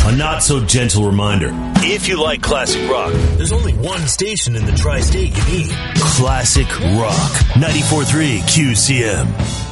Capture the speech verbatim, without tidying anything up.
a not-so-gentle reminder. If you like classic rock, there's only one station in the tri-state you need. Classic Rock. ninety-four point three Q C M.